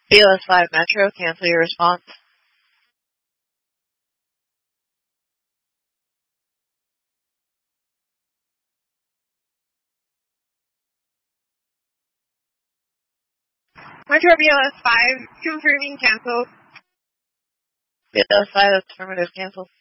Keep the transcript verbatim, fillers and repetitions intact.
B L S five Metro, cancel your response. Metro B L S five, confirming cancel. B L S five, affirmative, cancel.